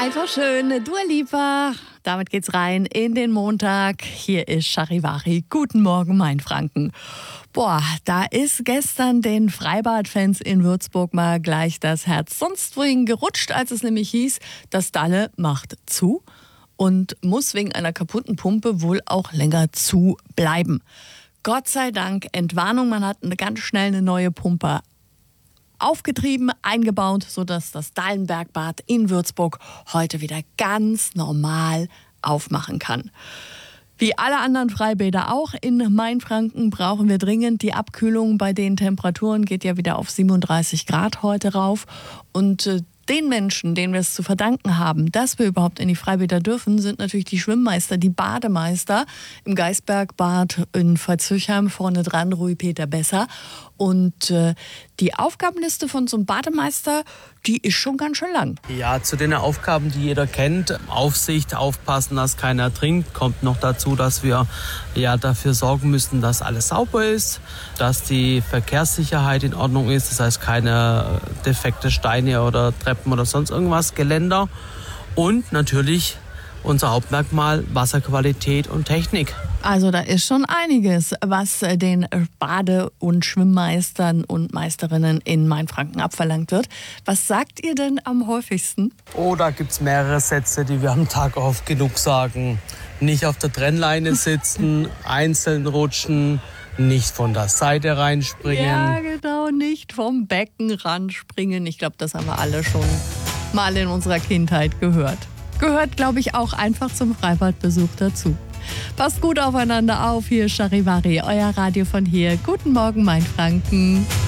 Einfach schön, Dua Lipa. Damit geht's rein in den Montag. Hier ist Charivari. Guten Morgen, Mainfranken. Boah, da ist gestern den Freibadfans in Würzburg mal gleich das Herz sonst wohin gerutscht, als es nämlich hieß, das Dalle macht zu und muss wegen einer kaputten Pumpe wohl auch länger zu bleiben. Gott sei Dank, Entwarnung, man hat ganz schnell eine neue Pumpe aufgetrieben, eingebaut, sodass das Dallenbergbad in Würzburg heute wieder ganz normal aufmachen kann. Wie alle anderen Freibäder auch in Mainfranken brauchen wir dringend die Abkühlung. Bei den Temperaturen geht ja wieder auf 37 Grad heute rauf. Und den Menschen, denen wir es zu verdanken haben, dass wir überhaupt in die Freibäder dürfen, sind natürlich die Schwimmmeister, die Bademeister im Geisbergbad in Veitshöchheim, vorne dran Rui-Peter Besser. Und die Aufgabenliste von so einem Bademeister, die ist schon ganz schön lang. Ja, zu den Aufgaben, die jeder kennt, Aufsicht, aufpassen, dass keiner ertrinkt, kommt noch dazu, dass wir ja dafür sorgen müssen, dass alles sauber ist, dass die Verkehrssicherheit in Ordnung ist, das heißt keine defekte Steine oder Treppen oder sonst irgendwas, Geländer und natürlich unser Hauptmerkmal Wasserqualität und Technik. Also da ist schon einiges, was den Bade- und Schwimmmeistern und Meisterinnen in Mainfranken abverlangt wird. Was sagt ihr denn am häufigsten? Oh, da gibt es mehrere Sätze, die wir am Tag oft genug sagen. Nicht auf der Trennleine sitzen, einzeln rutschen, nicht von der Seite reinspringen. Ja, genau, nicht vom Beckenrand springen. Ich glaube, das haben wir alle schon mal in unserer Kindheit gehört. Gehört, glaube ich, auch einfach zum Freibadbesuch dazu. Passt gut aufeinander auf. Hier ist Charivari, euer Radio von hier. Guten Morgen, Mainfranken.